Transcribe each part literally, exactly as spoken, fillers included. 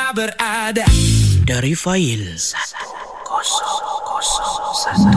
telah berada dari fail satu kosong kosong satu.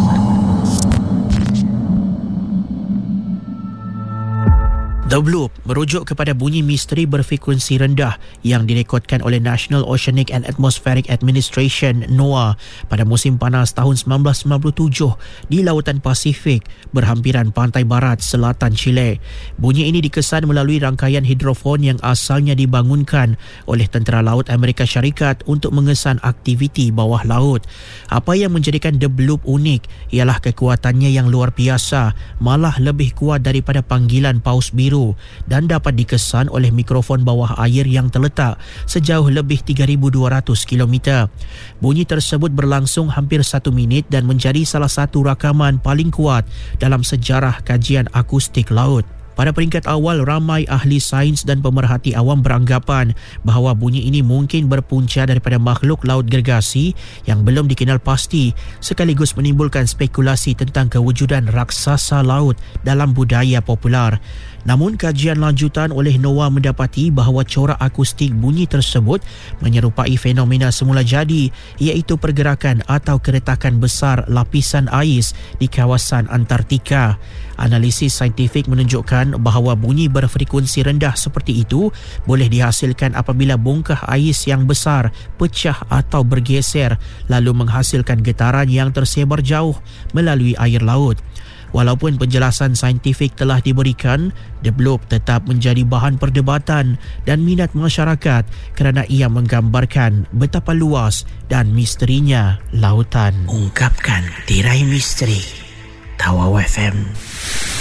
The Bloop merujuk kepada bunyi misteri berfrekuensi rendah yang direkodkan oleh National Oceanic and Atmospheric Administration NOAA pada musim panas tahun sembilan belas sembilan puluh tujuh di Lautan Pasifik berhampiran pantai barat selatan Chile. Bunyi ini dikesan melalui rangkaian hidrofon yang asalnya dibangunkan oleh Tentera Laut Amerika Syarikat untuk mengesan aktiviti bawah laut. Apa yang menjadikan The Bloop unik ialah kekuatannya yang luar biasa, malah lebih kuat daripada panggilan paus biru, dan dapat dikesan oleh mikrofon bawah air yang terletak sejauh lebih tiga ribu dua ratus kilometer. Bunyi tersebut berlangsung hampir satu minit dan menjadi salah satu rakaman paling kuat dalam sejarah kajian akustik laut. Pada peringkat awal, ramai ahli sains dan pemerhati awam beranggapan bahawa bunyi ini mungkin berpunca daripada makhluk laut gergasi yang belum dikenal pasti, sekaligus menimbulkan spekulasi tentang kewujudan raksasa laut dalam budaya popular. Namun kajian lanjutan oleh NOAA mendapati bahawa corak akustik bunyi tersebut menyerupai fenomena semula jadi, iaitu pergerakan atau keretakan besar lapisan ais di kawasan Antartika. Analisis saintifik menunjukkan bahawa bunyi berfrekuensi rendah seperti itu boleh dihasilkan apabila bongkah ais yang besar pecah atau bergeser lalu menghasilkan getaran yang tersebar jauh melalui air laut. Walaupun penjelasan saintifik telah diberikan, The Bloop tetap menjadi bahan perdebatan dan minat masyarakat kerana ia menggambarkan betapa luas dan misterinya lautan. Ungkapkan tirai misteri. Tawau F M.